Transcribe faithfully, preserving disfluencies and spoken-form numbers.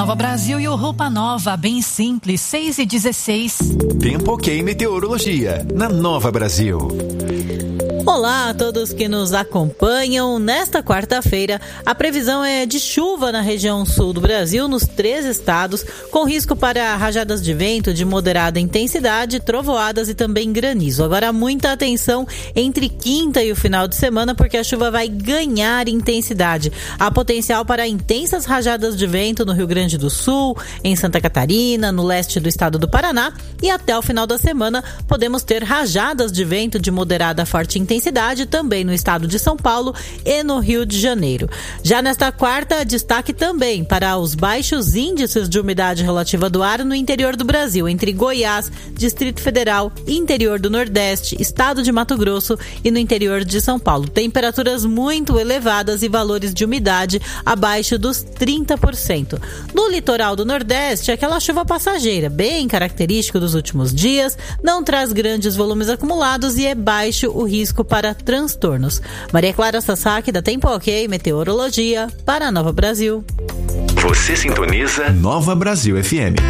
Nova Brasil e o Roupa Nova, bem simples, seis e dezesseis. Tempo ok em meteorologia, na Nova Brasil. Olá a todos que nos acompanham. Nesta quarta-feira, a previsão é de chuva na região sul do Brasil, nos três estados, com risco para rajadas de vento de moderada intensidade, trovoadas e também granizo. Agora, muita atenção entre quinta e o final de semana, porque a chuva vai ganhar intensidade. Há potencial para intensas rajadas de vento no Rio Grande do Sul, em Santa Catarina, no leste do estado do Paraná, e até o final da semana podemos ter rajadas de vento de moderada a forte intensidade intensidade também no estado de São Paulo e no Rio de Janeiro. Já nesta quarta, destaque também para os baixos índices de umidade relativa do ar no interior do Brasil, entre Goiás, Distrito Federal, interior do Nordeste, estado de Mato Grosso e no interior de São Paulo. Temperaturas muito elevadas e valores de umidade abaixo dos trinta por cento. No litoral do Nordeste, aquela chuva passageira, bem característico dos últimos dias, não traz grandes volumes acumulados e é baixo o risco para transtornos. Maria Clara Sasaki, da Tempo Ok, Meteorologia, para a Nova Brasil. Você sintoniza Nova Brasil F M.